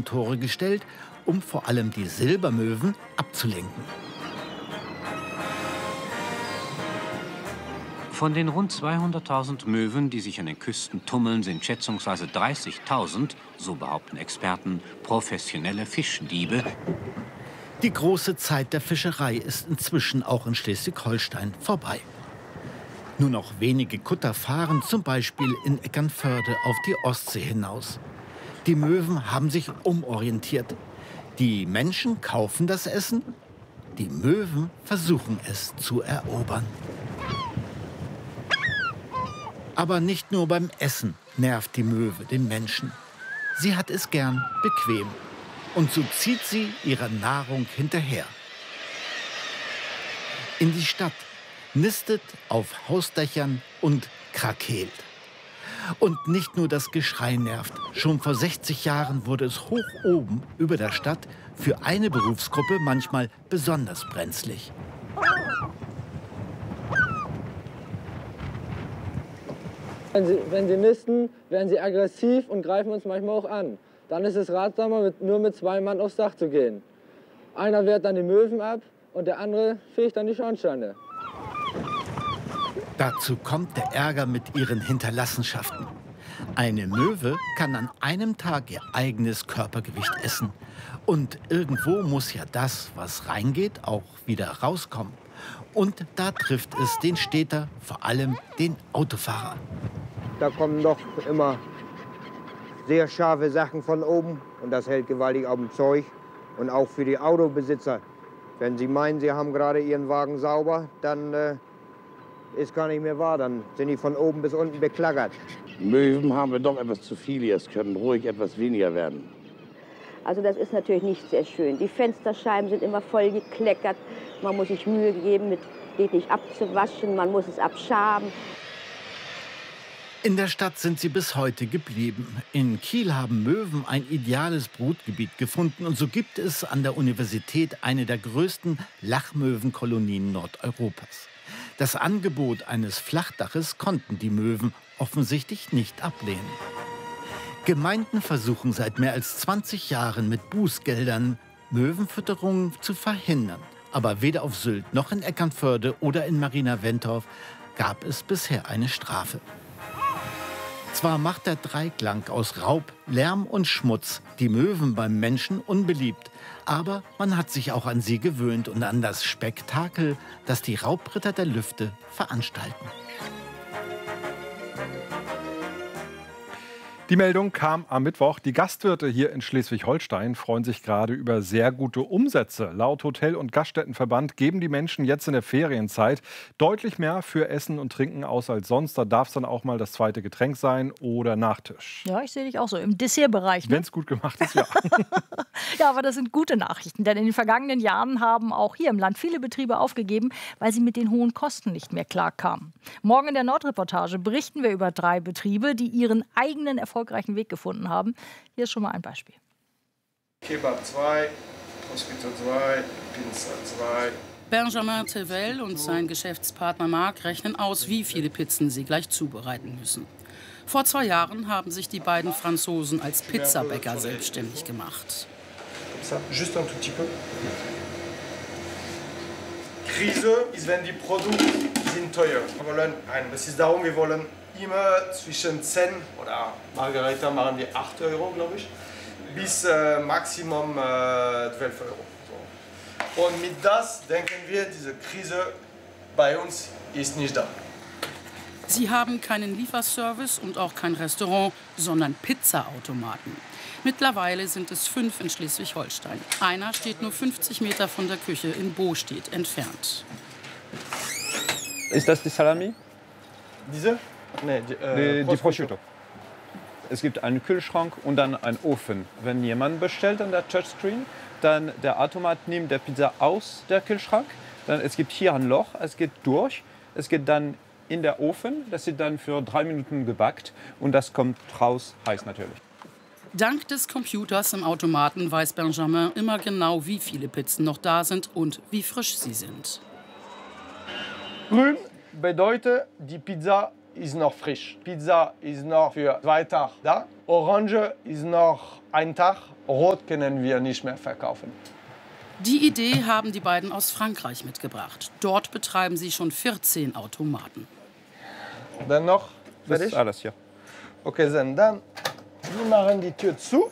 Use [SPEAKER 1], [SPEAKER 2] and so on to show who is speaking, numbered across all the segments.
[SPEAKER 1] Höhlentore gestellt, um vor allem die Silbermöwen abzulenken.
[SPEAKER 2] Von den rund 200.000 Möwen, die sich an den Küsten tummeln, sind schätzungsweise 30.000, so behaupten Experten, professionelle Fischdiebe.
[SPEAKER 1] Die große Zeit der Fischerei ist inzwischen auch in Schleswig-Holstein vorbei. Nur noch wenige Kutter fahren zum Beispiel in Eckernförde auf die Ostsee hinaus. Die Möwen haben sich umorientiert. Die Menschen kaufen das Essen, die Möwen versuchen es zu erobern. Aber nicht nur beim Essen nervt die Möwe den Menschen. Sie hat es gern bequem. Und so zieht sie ihrer Nahrung hinterher. In die Stadt, nistet auf Hausdächern und krakeelt. Und nicht nur das Geschrei nervt. Schon vor 60 Jahren wurde es hoch oben über der Stadt für eine Berufsgruppe manchmal besonders brenzlig.
[SPEAKER 3] Wenn sie nisten, werden sie aggressiv und greifen uns manchmal auch an. Dann ist es ratsamer, nur mit 2 Mann aufs Dach zu gehen. Einer wehrt dann die Möwen ab und der andere fegt dann die Schornsteine.
[SPEAKER 1] Dazu kommt der Ärger mit ihren Hinterlassenschaften. Eine Möwe kann an einem Tag ihr eigenes Körpergewicht essen. Und irgendwo muss ja das, was reingeht, auch wieder rauskommen. Und da trifft es den Städter, vor allem den Autofahrer.
[SPEAKER 4] Da kommen doch immer sehr scharfe Sachen von oben und das hält gewaltig auf dem Zeug. Und auch für die Autobesitzer, wenn sie meinen, sie haben gerade ihren Wagen sauber, dann ist gar nicht mehr wahr. Dann sind die von oben bis unten beklackert.
[SPEAKER 5] Möwen haben wir doch etwas zu viel hier. Es können ruhig etwas weniger werden.
[SPEAKER 6] Also das ist natürlich nicht sehr schön. Die Fensterscheiben sind immer voll gekleckert. Man muss sich Mühe geben, mit stetig abzuwaschen. Man muss es abschaben.
[SPEAKER 1] In der Stadt sind sie bis heute geblieben. In Kiel haben Möwen ein ideales Brutgebiet gefunden. Und so gibt es an der Universität eine der größten Lachmöwenkolonien Nordeuropas. Das Angebot eines Flachdaches konnten die Möwen offensichtlich nicht ablehnen. Gemeinden versuchen seit mehr als 20 Jahren mit Bußgeldern Möwenfütterung zu verhindern. Aber weder auf Sylt noch in Eckernförde oder in Marina-Wentorf gab es bisher eine Strafe. Zwar macht der Dreiklang aus Raub, Lärm und Schmutz die Möwen beim Menschen unbeliebt, aber man hat sich auch an sie gewöhnt und an das Spektakel, das die Raubritter der Lüfte veranstalten.
[SPEAKER 7] Die Meldung kam am Mittwoch. Die Gastwirte hier in Schleswig-Holstein freuen sich gerade über sehr gute Umsätze. Laut Hotel- und Gaststättenverband geben die Menschen jetzt in der Ferienzeit deutlich mehr für Essen und Trinken aus als sonst. Da darf es dann auch mal das zweite Getränk sein oder Nachtisch.
[SPEAKER 8] Ja, ich sehe dich auch so im Dessertbereich. Ne?
[SPEAKER 7] Wenn es gut gemacht ist, ja.
[SPEAKER 8] Ja, aber das sind gute Nachrichten, denn in den vergangenen Jahren haben auch hier im Land viele Betriebe aufgegeben, weil sie mit den hohen Kosten nicht mehr klarkamen. Morgen in der Nordreportage berichten wir über 3 Betriebe, die ihren eigenen erfolgreichen Weg gefunden haben. Hier ist schon mal ein Beispiel.
[SPEAKER 9] Kebab 2, Prosciutto 2, Pizza 2.
[SPEAKER 10] Benjamin Tevel und sein Geschäftspartner Marc rechnen aus, wie viele Pizzen sie gleich zubereiten müssen. Vor 2 Jahren haben sich die beiden Franzosen als Pizzabäcker selbstständig gemacht.
[SPEAKER 9] Juste un tout petit peu. Krise ist, wenn die Produkte sind teuer. Es ist darum, wir wollen immer zwischen 10 oder Margarita machen wir 8 Euro, glaube ich, bis Maximum 12 Euro. So. Und mit das denken wir, diese Krise bei uns ist nicht da.
[SPEAKER 10] Sie haben keinen Lieferservice und auch kein Restaurant, sondern Pizzaautomaten. Mittlerweile sind es 5 in Schleswig-Holstein. Einer steht nur 50 Meter von der Küche in Bostedt entfernt.
[SPEAKER 11] Ist das die Salami?
[SPEAKER 9] Diese? Nee,
[SPEAKER 11] die Prosciutto. Es gibt einen Kühlschrank und dann einen Ofen. Wenn jemand bestellt an der Touchscreen, dann der Automat nimmt der Pizza aus der Kühlschrank. Dann, es gibt hier ein Loch, es geht durch, es geht dann in der Ofen. Das wird dann für 3 Minuten gebackt und das kommt raus, heiß natürlich.
[SPEAKER 10] Dank des Computers im Automaten weiß Benjamin immer genau, wie viele Pizzen noch da sind und wie frisch sie sind.
[SPEAKER 9] Grün bedeutet, die Pizza ist noch frisch. Pizza ist noch für 2 Tage da. Orange ist noch 1 Tag. Rot können wir nicht mehr verkaufen.
[SPEAKER 10] Die Idee haben die beiden aus Frankreich mitgebracht. Dort betreiben sie schon 14 Automaten.
[SPEAKER 9] Dann noch?
[SPEAKER 11] Das ist alles hier.
[SPEAKER 9] Okay, dann wir machen die Tür zu.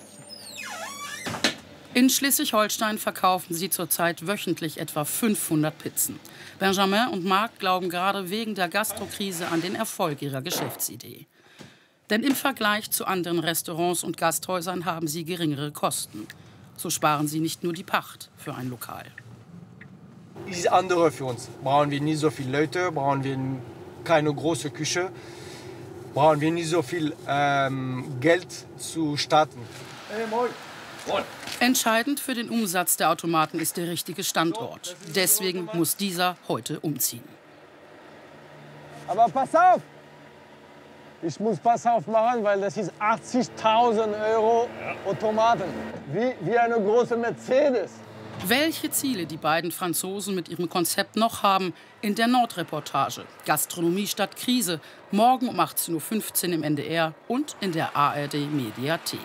[SPEAKER 10] In Schleswig-Holstein verkaufen sie zurzeit wöchentlich etwa 500 Pizzen. Benjamin und Marc glauben gerade wegen der Gastrokrise an den Erfolg ihrer Geschäftsidee. Denn im Vergleich zu anderen Restaurants und Gasthäusern haben sie geringere Kosten. So sparen sie nicht nur die Pacht für ein Lokal.
[SPEAKER 9] Ist andere für uns. Brauchen wir nicht so viele Leute, brauchen wir keine große Küche, brauchen wir nicht so viel Geld zu starten. Hey, moin. Moin.
[SPEAKER 10] Entscheidend für den Umsatz der Automaten ist der richtige Standort. Deswegen muss dieser heute umziehen.
[SPEAKER 3] Aber pass auf! Ich muss Pass auf machen, weil das ist 80.000 € Automaten. Wie eine große Mercedes.
[SPEAKER 10] Welche Ziele die beiden Franzosen mit ihrem Konzept noch haben, in der Nordreportage. Gastronomie statt Krise, morgen um 18:15 Uhr im NDR und in der ARD-Mediathek.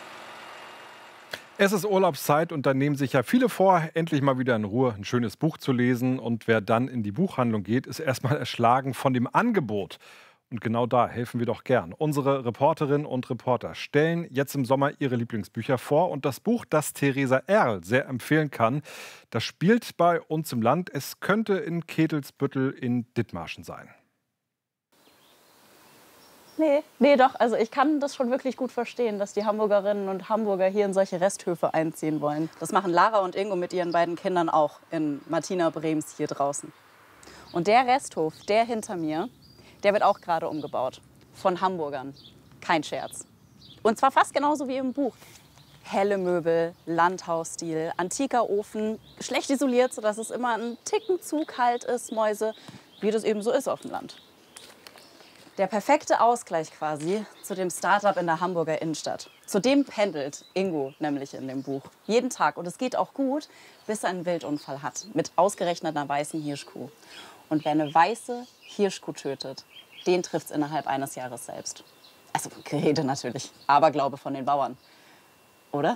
[SPEAKER 7] Es ist Urlaubszeit und da nehmen sich ja viele vor, endlich mal wieder in Ruhe ein schönes Buch zu lesen. Und wer dann in die Buchhandlung geht, ist erstmal erschlagen von dem Angebot. Und genau da helfen wir doch gern. Unsere Reporterinnen und Reporter stellen jetzt im Sommer ihre Lieblingsbücher vor. Und das Buch, das Theresa Erl sehr empfehlen kann, das spielt bei uns im Land. Es könnte in Ketelsbüttel in Dithmarschen sein.
[SPEAKER 12] Nee, doch. Also ich kann das schon wirklich gut verstehen, dass die Hamburgerinnen und Hamburger hier in solche Resthöfe einziehen wollen. Das machen Lara und Ingo mit ihren beiden Kindern auch in Martina Brems hier draußen. Und der Resthof, der hinter mir, der wird auch gerade umgebaut. Von Hamburgern. Kein Scherz. Und zwar fast genauso wie im Buch. Helle Möbel, Landhausstil, antiker Ofen, schlecht isoliert, sodass es immer ein Ticken zu kalt ist, Mäuse, wie das eben so ist auf dem Land. Der perfekte Ausgleich quasi zu dem Start-up in der Hamburger Innenstadt. Zu dem pendelt Ingo nämlich in dem Buch. Jeden Tag. Und es geht auch gut, bis er einen Wildunfall hat. Mit ausgerechnet einer weißen Hirschkuh. Und wer eine weiße Hirschkuh tötet, den trifft es innerhalb eines Jahres selbst. Also Gerede natürlich. Aberglaube von den Bauern. Oder?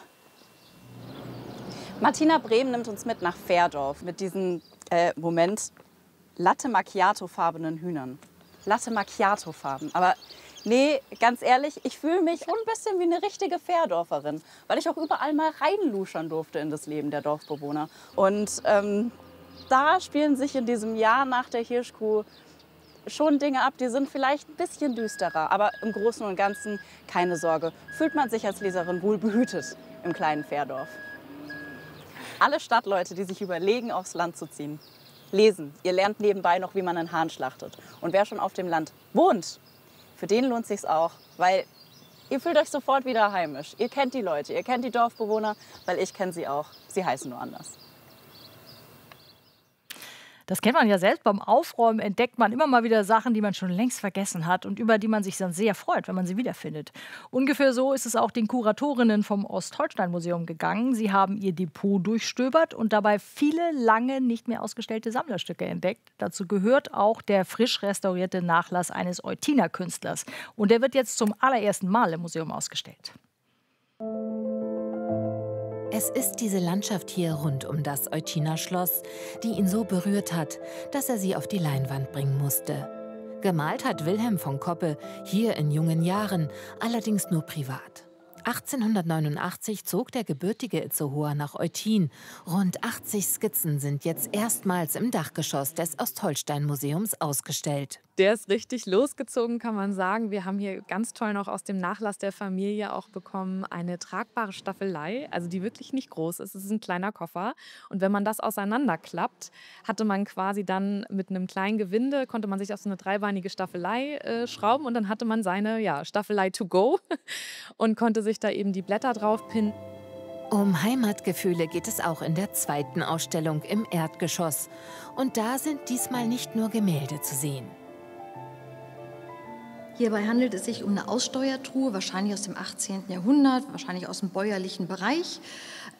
[SPEAKER 12] Martina Brehm nimmt uns mit nach Fährdorf mit diesen, Latte Macchiato-farbenen Hühnern. Latte Macchiato-Farben. Aber nee, ganz ehrlich, ich fühle mich schon ein bisschen wie eine richtige Fährdorferin, weil ich auch überall mal reinluschern durfte in das Leben der Dorfbewohner. Und da spielen sich in diesem Jahr nach der Hirschkuh schon Dinge ab, die sind vielleicht ein bisschen düsterer. Aber im Großen und Ganzen keine Sorge, fühlt man sich als Leserin wohl behütet im kleinen Fährdorf. Alle Stadtleute, die sich überlegen, aufs Land zu ziehen, lesen. Ihr lernt nebenbei noch, wie man einen Hahn schlachtet. Und wer schon auf dem Land wohnt, für den lohnt sich's auch, weil ihr fühlt euch sofort wieder heimisch. Ihr kennt die Leute, ihr kennt die Dorfbewohner, weil ich kenne sie auch. Sie heißen nur anders.
[SPEAKER 8] Das kennt man ja selbst. Beim Aufräumen entdeckt man immer mal wieder Sachen, die man schon längst vergessen hat und über die man sich dann sehr freut, wenn man sie wiederfindet. Ungefähr so ist es auch den Kuratorinnen vom Ostholstein-Museum gegangen. Sie haben ihr Depot durchstöbert und dabei viele lange nicht mehr ausgestellte Sammlerstücke entdeckt. Dazu gehört auch der frisch restaurierte Nachlass eines Eutiner-Künstlers. Und der wird jetzt zum allerersten Mal im Museum ausgestellt.
[SPEAKER 13] Es ist diese Landschaft hier rund um das Eutiner Schloss, die ihn so berührt hat, dass er sie auf die Leinwand bringen musste. Gemalt hat Wilhelm von Koppe hier in jungen Jahren, allerdings nur privat. 1889 zog der gebürtige Itzehoer nach Eutin. Rund 80 Skizzen sind jetzt erstmals im Dachgeschoss des Ostholstein-Museums ausgestellt.
[SPEAKER 14] Der ist richtig losgezogen, kann man sagen. Wir haben hier ganz toll noch aus dem Nachlass der Familie auch bekommen eine tragbare Staffelei, also die wirklich nicht groß ist. Es ist ein kleiner Koffer. Und wenn man das auseinanderklappt, hatte man quasi dann mit einem kleinen Gewinde, konnte man sich auf so eine dreibeinige Staffelei schrauben und dann hatte man seine Staffelei to go und konnte sich da eben die Blätter drauf pinnen.
[SPEAKER 13] Um Heimatgefühle geht es auch in der zweiten Ausstellung im Erdgeschoss. Und da sind diesmal nicht nur Gemälde zu sehen.
[SPEAKER 15] Hierbei handelt es sich um eine Aussteuertruhe, wahrscheinlich aus dem 18. Jahrhundert, wahrscheinlich aus dem bäuerlichen Bereich.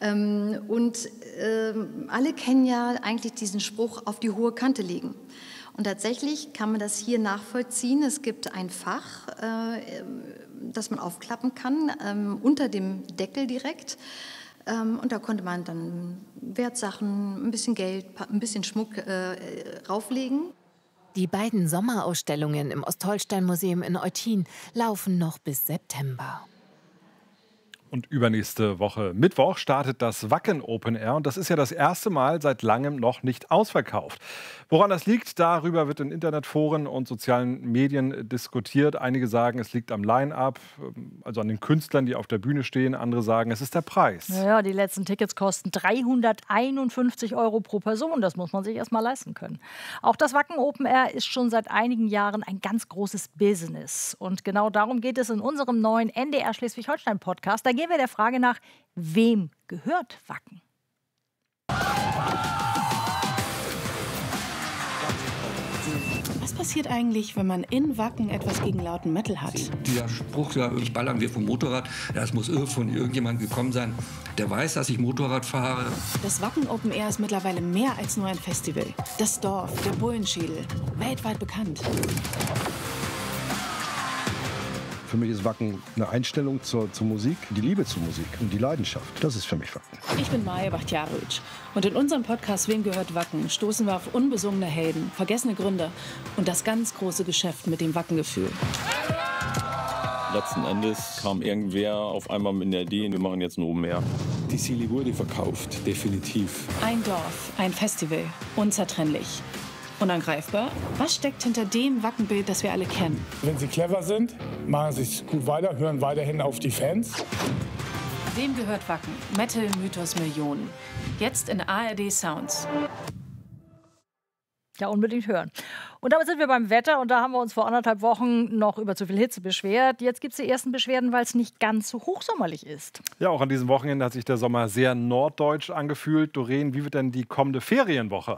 [SPEAKER 15] Alle kennen ja eigentlich diesen Spruch, auf die hohe Kante legen. Und tatsächlich kann man das hier nachvollziehen. Es gibt ein Fach, das man aufklappen kann, unter dem Deckel direkt. Und da konnte man dann Wertsachen, ein bisschen Geld, ein bisschen Schmuck rauflegen.
[SPEAKER 13] Die beiden Sommerausstellungen im Ostholstein-Museum in Eutin laufen noch bis September.
[SPEAKER 7] Und übernächste Woche Mittwoch startet das Wacken Open Air. Und das ist ja das erste Mal seit langem noch nicht ausverkauft. Woran das liegt, darüber wird in Internetforen und sozialen Medien diskutiert. Einige sagen, es liegt am Line-up, also an den Künstlern, die auf der Bühne stehen. Andere sagen, es ist der Preis.
[SPEAKER 8] Ja, die letzten Tickets kosten 351 € pro Person. Das muss man sich erst mal leisten können. Auch das Wacken Open Air ist schon seit einigen Jahren ein ganz großes Business. Und genau darum geht es in unserem neuen NDR Schleswig-Holstein-Podcast. Da gehen wir der Frage nach, wem gehört Wacken?
[SPEAKER 16] Was passiert eigentlich, wenn man in Wacken etwas gegen lauten Metal hat?
[SPEAKER 17] Dieser Spruch, ich ballern wir vom Motorrad, das muss von irgendjemandem gekommen sein, der weiß, dass ich Motorrad fahre.
[SPEAKER 16] Das Wacken Open Air ist mittlerweile mehr als nur ein Festival. Das Dorf, der Bullenschädel, weltweit bekannt.
[SPEAKER 18] Für mich ist Wacken eine Einstellung zur Musik, die Liebe zur Musik und die Leidenschaft. Das ist für mich Wacken.
[SPEAKER 16] Ich bin Maja Bachtjaric und in unserem Podcast Wem gehört Wacken stoßen wir auf unbesungene Helden, vergessene Gründer und das ganz große Geschäft mit dem Wackengefühl.
[SPEAKER 19] Letzten Endes kam irgendwer auf einmal mit der Idee, wir machen jetzt ein Open Air. Die Seele wurde verkauft, definitiv.
[SPEAKER 16] Ein Dorf, ein Festival, unzertrennlich. Unangreifbar? Was steckt hinter dem Wackenbild, das wir alle kennen?
[SPEAKER 20] Wenn sie clever sind, machen sie es gut weiter, hören weiterhin auf die Fans.
[SPEAKER 16] Wem gehört Wacken? Metal, Mythos, Millionen. Jetzt in ARD Sounds.
[SPEAKER 8] Ja, unbedingt hören. Und damit sind wir beim Wetter und da haben wir uns vor 1,5 Wochen noch über zu viel Hitze beschwert. Jetzt gibt es die ersten Beschwerden, weil es nicht ganz so hochsommerlich ist.
[SPEAKER 7] Ja, auch an diesem Wochenende hat sich der Sommer sehr norddeutsch angefühlt. Doreen, wie wird denn die kommende Ferienwoche?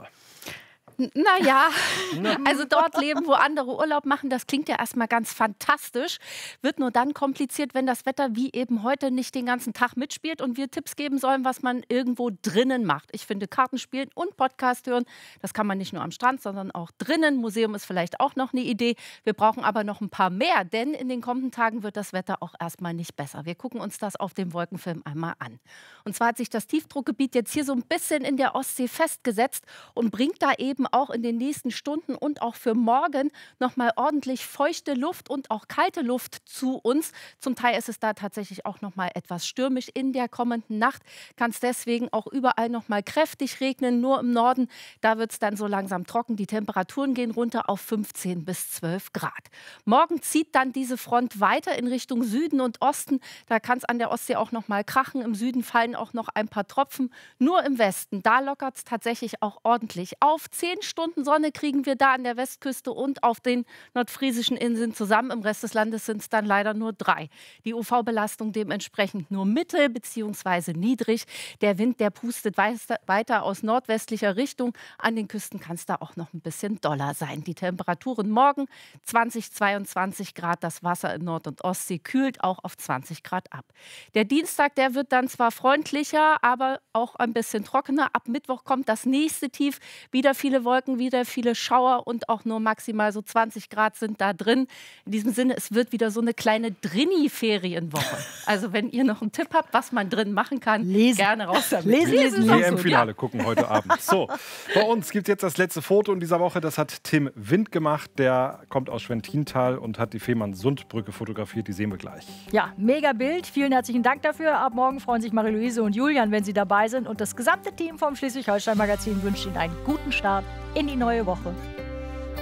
[SPEAKER 21] Naja, also dort leben, wo andere Urlaub machen, das klingt ja erstmal ganz fantastisch. Wird nur dann kompliziert, wenn das Wetter wie eben heute nicht den ganzen Tag mitspielt und wir Tipps geben sollen, was man irgendwo drinnen macht. Ich finde, Kartenspielen und Podcast hören, das kann man nicht nur am Strand, sondern auch drinnen. Museum ist vielleicht auch noch eine Idee. Wir brauchen aber noch ein paar mehr, denn in den kommenden Tagen wird das Wetter auch erstmal nicht besser. Wir gucken uns das auf dem Wolkenfilm einmal an. Und zwar hat sich das Tiefdruckgebiet jetzt hier so ein bisschen in der Ostsee festgesetzt und bringt da eben auch in den nächsten Stunden und auch für morgen nochmal ordentlich feuchte Luft und auch kalte Luft zu uns. Zum Teil ist es da tatsächlich auch nochmal etwas stürmisch. In der kommenden Nacht kann es deswegen auch überall nochmal kräftig regnen. Nur im Norden, da wird es dann so langsam trocken. Die Temperaturen gehen runter auf 15 bis 12 Grad. Morgen zieht dann diese Front weiter in Richtung Süden und Osten. Da kann es an der Ostsee auch nochmal krachen. Im Süden fallen auch noch ein paar Tropfen. Nur im Westen, da lockert es tatsächlich auch ordentlich auf. 10 Stunden Sonne kriegen wir da an der Westküste und auf den nordfriesischen Inseln zusammen. Im Rest des Landes sind es dann leider nur 3. Die UV-Belastung dementsprechend nur mittel bzw. niedrig. Der Wind, der pustet weiter aus nordwestlicher Richtung. An den Küsten kann es da auch noch ein bisschen doller sein. Die Temperaturen morgen 20, 22 Grad. Das Wasser in Nord- und Ostsee kühlt auch auf 20 Grad ab. Der Dienstag, der wird dann zwar freundlicher, aber auch ein bisschen trockener. Ab Mittwoch kommt das nächste Tief. Wieder viele Wolken, wieder viele Schauer und auch nur maximal so 20 Grad sind da drin. In diesem Sinne, es wird wieder so eine kleine Drini-Ferienwoche. Also wenn ihr noch einen Tipp habt, was man drin machen kann, gerne raus damit.
[SPEAKER 7] Lesen. WM-Finale gucken heute Abend. So, bei uns gibt es jetzt das letzte Foto in dieser Woche. Das hat Tim Wind gemacht. Der kommt aus Schwentintal und hat die Fehmarn-Sund-Brücke fotografiert. Die sehen wir gleich.
[SPEAKER 8] Ja, mega Bild. Vielen herzlichen Dank dafür. Ab morgen freuen sich Marie-Louise und Julian, wenn sie dabei sind. Und das gesamte Team vom Schleswig-Holstein-Magazin wünscht Ihnen einen guten Start in die neue Woche.